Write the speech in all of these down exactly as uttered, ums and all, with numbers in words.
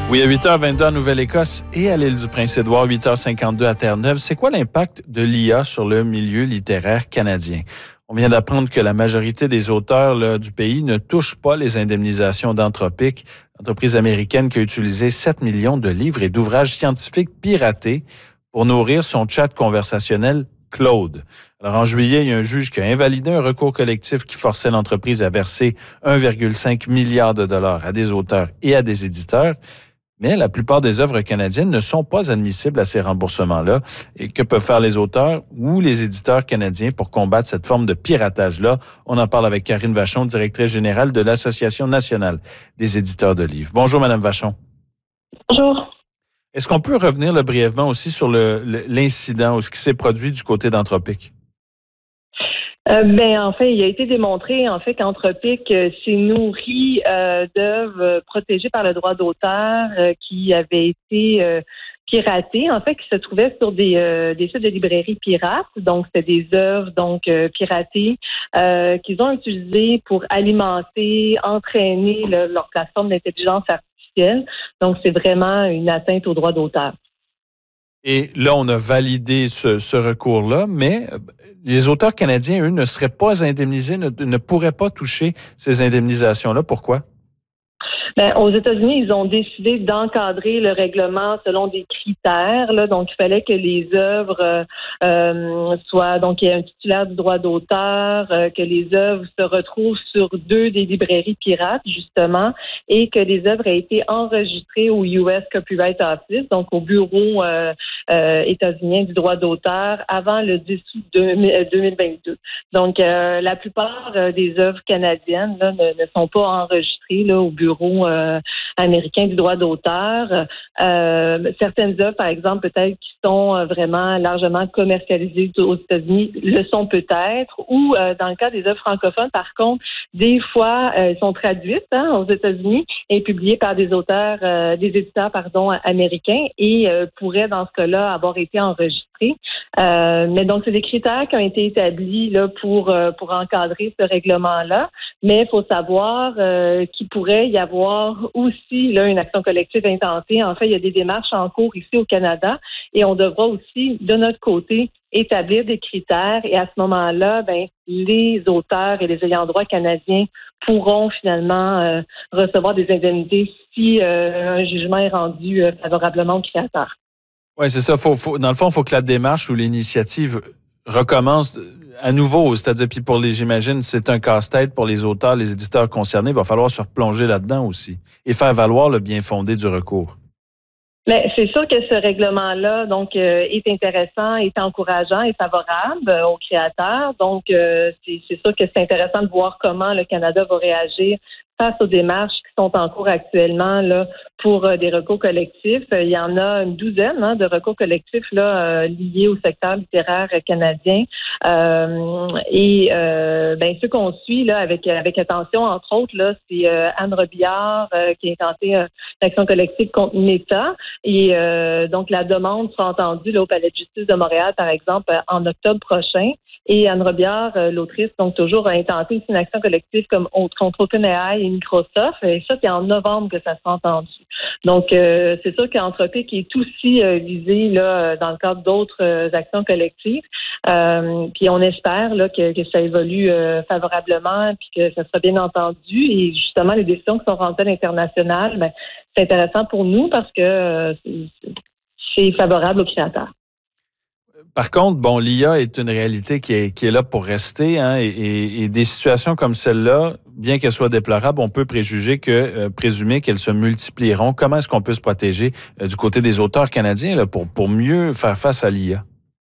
Oui, à huit heures vingt-deux en Nouvelle-Écosse et à l'île du Prince-Édouard, huit heures cinquante-deux à Terre-Neuve. C'est quoi l'impact de l'I A sur le milieu littéraire canadien? On vient d'apprendre que la majorité des auteurs là, du pays ne touchent pas les indemnisations d'Anthropic, entreprise américaine qui a utilisé sept millions de livres et d'ouvrages scientifiques piratés pour nourrir son chat conversationnel Claude. Alors, en juillet, il y a un juge qui a invalidé un recours collectif qui forçait l'entreprise à verser un virgule cinq milliard de dollars à des auteurs et à des éditeurs. Mais la plupart des œuvres canadiennes ne sont pas admissibles à ces remboursements-là. Et que peuvent faire les auteurs ou les éditeurs canadiens pour combattre cette forme de piratage-là? On en parle avec Karine Vachon, directrice générale de l'Association nationale des éditeurs de livres. Bonjour, Madame Vachon. Bonjour. Est-ce qu'on peut revenir là, brièvement aussi sur le, le, l'incident ou ce qui s'est produit du côté d'Anthropic? Euh, ben en fait, il a été démontré en fait qu'Anthropic euh, s'est nourri euh, d'œuvres protégées par le droit d'auteur euh, qui avaient été euh, piratées, en fait, qui se trouvaient sur des, euh, des sites de librairies pirates. Donc, c'était des œuvres donc euh, piratées euh, qu'ils ont utilisées pour alimenter, entraîner le, leur plateforme d'intelligence artificielle. Donc, c'est vraiment une atteinte au droit d'auteur. Et là, on a validé ce, ce recours-là, mais les auteurs canadiens, eux, ne seraient pas indemnisés, ne, ne pourraient pas toucher ces indemnisations-là. Pourquoi? Bien, aux États-Unis, ils ont décidé d'encadrer le règlement selon des critères. Là, donc, il fallait que les œuvres euh, soient, donc, il y a un titulaire du droit d'auteur, euh, que les œuvres se retrouvent sur deux des librairies pirates, justement, et que les œuvres aient été enregistrées au U S Copyright Office, donc au bureau euh, euh, états-unien du droit d'auteur, avant le dix août deux mille vingt-deux. Donc, euh, la plupart euh, des œuvres canadiennes là, ne, ne sont pas enregistrées là, au bureau Euh, américain du droit d'auteur. Euh, certaines œuvres, par exemple, peut-être qui sont euh, vraiment largement commercialisées aux États-Unis, le sont peut-être. Ou euh, dans le cas des œuvres francophones, par contre, des fois, euh, elles sont traduites hein, aux États-Unis et publiées par des auteurs, euh, des éditeurs, pardon, américains et euh, pourraient, dans ce cas-là, avoir été enregistrées. Euh, mais donc, c'est des critères qui ont été établis là, pour, euh, pour encadrer ce règlement-là. Mais il faut savoir euh, qu'il pourrait y avoir aussi là, une action collective intentée. En fait, il y a des démarches en cours ici au Canada et on devra aussi, de notre côté, établir des critères. Et à ce moment-là, ben, les auteurs et les ayants droit canadiens pourront finalement euh, recevoir des indemnités si euh, un jugement est rendu euh, favorablement au créateur. Oui, c'est ça. Faut, faut, dans le fond, il faut que la démarche ou l'initiative recommence à nouveau. C'est-à-dire, puis pour les, j'imagine, c'est un casse-tête pour les auteurs, les éditeurs concernés. Il va falloir se replonger là-dedans aussi et faire valoir le bien fondé du recours. Mais c'est sûr que ce règlement-là, donc, euh, est intéressant, est encourageant et favorable euh, aux créateurs. Donc, euh, c'est, c'est sûr que c'est intéressant de voir comment le Canada va réagir face aux démarches qui sont en cours actuellement là pour euh, des recours collectifs. Euh, il y en a une douzaine hein, de recours collectifs là euh, liés au secteur littéraire canadien. Euh, et euh, ben ceux qu'on suit là avec avec attention, entre autres là, c'est euh, Anne Robillard euh, qui a tenté euh, l'action collective contre Meta. Et euh, donc la demande sera entendue là au Palais de justice de Montréal, par exemple, en octobre prochain. Et Anne Robillard, euh, l'autrice, donc toujours a intenté aussi une action collective comme contre OpenAI et Microsoft. Et ça, c'est en novembre que ça sera entendu. Donc, euh, c'est sûr qu'Anthropic est aussi euh, visé là dans le cadre d'autres euh, actions collectives. Euh, puis on espère là que, que ça évolue euh, favorablement, puis que ça sera bien entendu. Et justement, les décisions qui sont rendues à l'international, ben, c'est intéressant pour nous parce que euh, c'est, c'est favorable aux créateurs. Par contre, bon, l'I A est une réalité qui est, qui est là pour rester, hein, et, et, et des situations comme celle-là, bien qu'elles soient déplorables, on peut préjuger que, euh, présumer qu'elles se multiplieront. Comment est-ce qu'on peut se protéger euh, du côté des auteurs canadiens là, pour, pour mieux faire face à l'I A?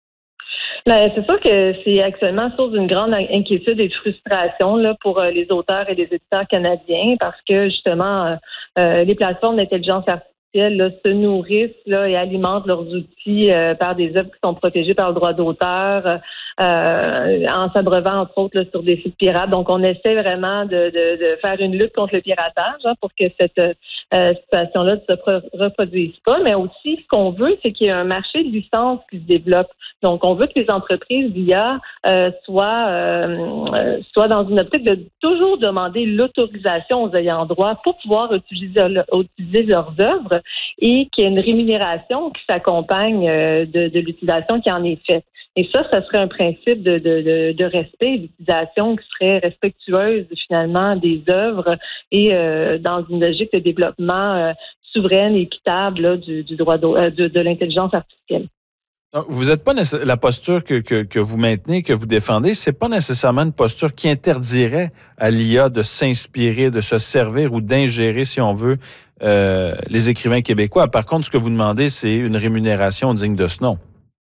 Bien, c'est sûr que c'est actuellement source d'une grande inquiétude et de frustration là, pour euh, les auteurs et les éditeurs canadiens parce que justement, euh, euh, les plateformes d'intelligence artificielle Là, se nourrissent là, et alimentent leurs outils euh, par des œuvres qui sont protégées par le droit d'auteur, euh, en s'abreuvant entre autres là, sur des sites pirates. Donc, on essaie vraiment de, de, de faire une lutte contre le piratage hein, pour que cette euh, situations-là ne se pro- reproduisent pas. Mais aussi, ce qu'on veut, c'est qu'il y ait un marché de licences qui se développe. Donc, on veut que les entreprises d'I A euh, soient, euh, soient dans une optique de toujours demander l'autorisation aux ayants droit pour pouvoir utiliser, utiliser leurs œuvres et qu'il y ait une rémunération qui s'accompagne euh, de, de l'utilisation qui en est faite. Et ça, ça serait un principe de, de, de, de respect, d'utilisation qui serait respectueuse finalement des œuvres et euh, dans une logique de développement euh, souveraine et équitable là, du, du droit de, de, de l'intelligence artificielle. Donc, vous n'êtes pas nécess- la posture que, que, que vous maintenez, que vous défendez, c'est pas nécessairement une posture qui interdirait à l'I A de s'inspirer, de se servir ou d'ingérer, si on veut, euh, les écrivains québécois. Par contre, ce que vous demandez, c'est une rémunération digne de ce nom.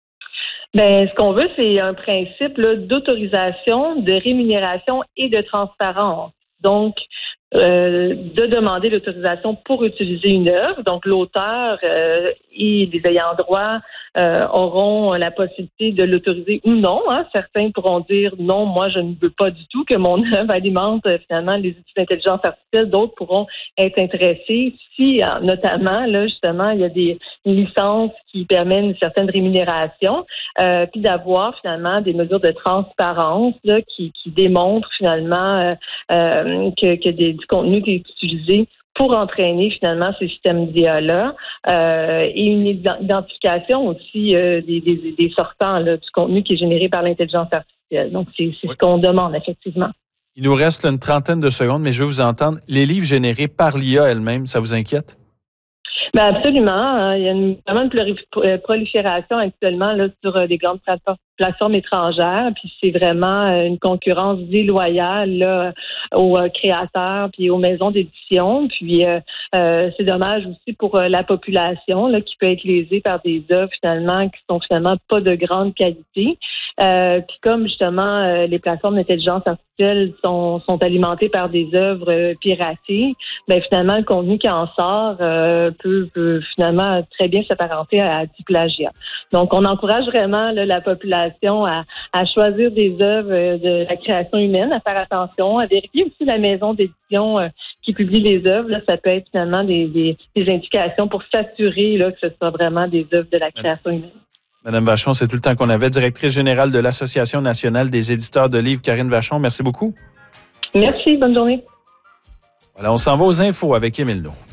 Ben, ce qu'on veut, c'est un principe là, d'autorisation, de rémunération et de transparence. Donc, euh, de demander l'autorisation pour utiliser une œuvre. Donc, l'auteur euh, et les ayants droit euh, auront la possibilité de l'autoriser ou non. Hein. Certains pourront dire non, moi, je ne veux pas du tout que mon œuvre alimente euh, finalement les outils d'intelligence artificielle. D'autres pourront être intéressés si, notamment, là, justement, il y a des licences qui permettent une certaine rémunération, euh, puis d'avoir finalement des mesures de transparence là, qui, qui démontrent finalement euh, euh, que, que des, du contenu qui est utilisé pour entraîner finalement ces systèmes d'I A-là euh, et une identification aussi euh, des, des, des sortants là, du contenu qui est généré par l'intelligence artificielle. Donc, c'est, c'est oui. ce qu'on demande, effectivement. Il nous reste là, une trentaine de secondes, mais je veux vous entendre. Les livres générés par l'I A elle-même, ça vous inquiète? Ben absolument. Il y a une, vraiment une prolifération actuellement là, sur les grandes plateformes étrangères. Puis c'est vraiment une concurrence déloyale là, aux créateurs puis aux maisons d'édition. Puis euh, c'est dommage aussi pour la population là, qui peut être lésée par des œuvres finalement qui sont finalement pas de grande qualité. Euh, puis comme justement euh, les plateformes d'intelligence artificielle sont, sont alimentées par des œuvres euh, piratées, ben finalement le contenu qui en sort euh, peut, peut finalement très bien s'apparenter à, à du plagiat. Donc on encourage vraiment là, la population à, à choisir des œuvres euh, de la création humaine, à faire attention, à vérifier aussi la maison d'édition euh, qui publie les œuvres. Là, ça peut être finalement des, des, des indications pour s'assurer là, que ce soit vraiment des œuvres de la création humaine. Madame Vachon, c'est tout le temps qu'on avait. Directrice générale de l'Association nationale des éditeurs de livres, Karine Vachon, merci beaucoup. Merci, bonne journée. Voilà, on s'en va aux infos avec Émile Naud.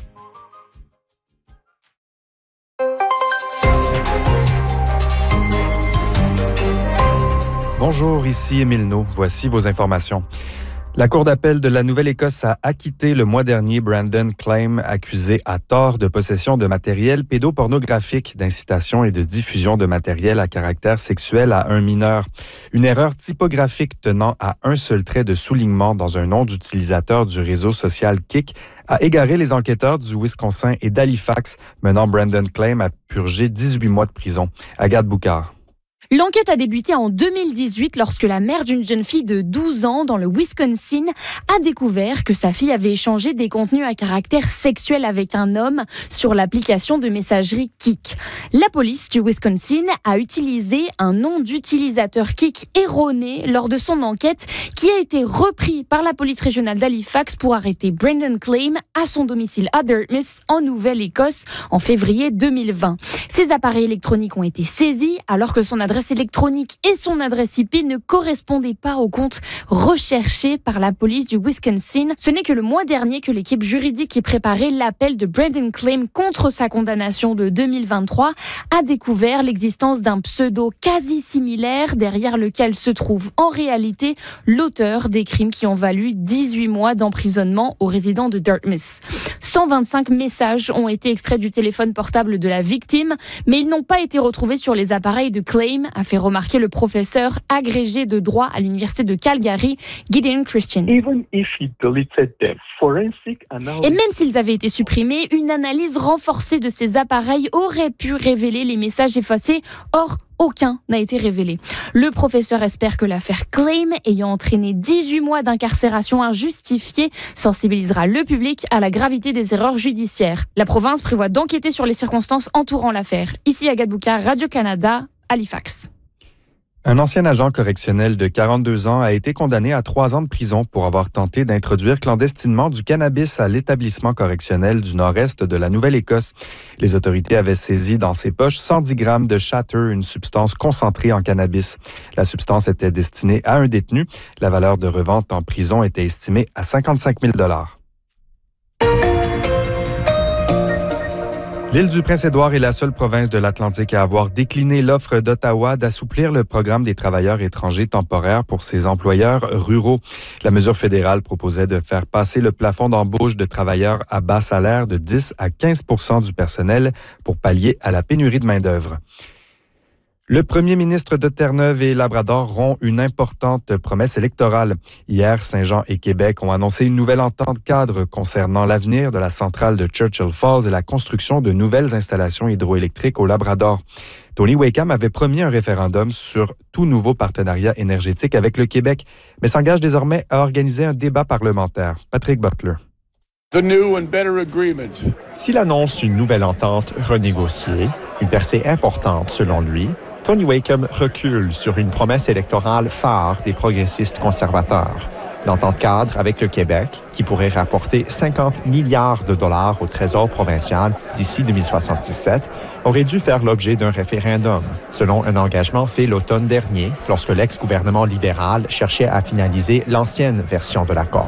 Bonjour, ici Émile Naud. Voici vos informations. La Cour d'appel de la Nouvelle-Écosse a acquitté le mois dernier Brandon Claim, accusé à tort de possession de matériel pédopornographique, d'incitation et de diffusion de matériel à caractère sexuel à un mineur. Une erreur typographique tenant à un seul trait de soulignement dans un nom d'utilisateur du réseau social Kik a égaré les enquêteurs du Wisconsin et d'Halifax, menant Brandon Claim à purger dix-huit mois de prison. Agathe Boucard. L'enquête a débuté en deux mille dix-huit lorsque la mère d'une jeune fille de douze ans dans le Wisconsin a découvert que sa fille avait échangé des contenus à caractère sexuel avec un homme sur l'application de messagerie Kik. La police du Wisconsin a utilisé un nom d'utilisateur Kik erroné lors de son enquête qui a été repris par la police régionale d'Halifax pour arrêter Brandon Claim à son domicile à Dartmouth en Nouvelle-Écosse en février deux mille vingt. Ses appareils électroniques ont été saisis alors que son adresse électronique et son adresse I P ne correspondaient pas au compte recherché par la police du Wisconsin. Ce n'est que le mois dernier que l'équipe juridique qui préparait l'appel de Brandon Claim contre sa condamnation de deux mille vingt-trois a découvert l'existence d'un pseudo quasi similaire derrière lequel se trouve en réalité l'auteur des crimes qui ont valu dix-huit mois d'emprisonnement aux résidents de Dartmouth. cent vingt-cinq messages ont été extraits du téléphone portable de la victime, mais ils n'ont pas été retrouvés sur les appareils de Claim, a fait remarquer le professeur agrégé de droit à l'université de Calgary, Gideon Christian. Et même s'ils avaient été supprimés, une analyse renforcée de ces appareils aurait pu révéler les messages effacés. Or, aucun n'a été révélé. Le professeur espère que l'affaire Claim, ayant entraîné dix-huit mois d'incarcération injustifiée, sensibilisera le public à la gravité des erreurs judiciaires. La province prévoit d'enquêter sur les circonstances entourant l'affaire. Ici Agathe Boucard, Radio-Canada, Halifax. Un ancien agent correctionnel de quarante-deux ans a été condamné à trois ans de prison pour avoir tenté d'introduire clandestinement du cannabis à l'établissement correctionnel du nord-est de la Nouvelle-Écosse. Les autorités avaient saisi dans ses poches cent dix grammes de shatter, une substance concentrée en cannabis. La substance était destinée à un détenu. La valeur de revente en prison était estimée à cinquante-cinq mille dollars. L'île du Prince-Édouard est la seule province de l'Atlantique à avoir décliné l'offre d'Ottawa d'assouplir le programme des travailleurs étrangers temporaires pour ses employeurs ruraux. La mesure fédérale proposait de faire passer le plafond d'embauche de travailleurs à bas salaire de dix à quinze pour cent du personnel pour pallier à la pénurie de main-d'œuvre. Le premier ministre de Terre-Neuve et Labrador rompt une importante promesse électorale. Hier, Saint-Jean et Québec ont annoncé une nouvelle entente cadre concernant l'avenir de la centrale de Churchill Falls et la construction de nouvelles installations hydroélectriques au Labrador. Tony Wakeham avait promis un référendum sur tout nouveau partenariat énergétique avec le Québec, mais s'engage désormais à organiser un débat parlementaire. Patrick Butler. The new and better agreement. S'il annonce une nouvelle entente renégociée, une percée importante selon lui, Tony Wakeham recule sur une promesse électorale phare des progressistes conservateurs. L'entente cadre avec le Québec, qui pourrait rapporter cinquante milliards de dollars au Trésor provincial d'ici deux mille soixante-dix-sept, aurait dû faire l'objet d'un référendum, selon un engagement fait l'automne dernier, lorsque l'ex-gouvernement libéral cherchait à finaliser l'ancienne version de l'accord.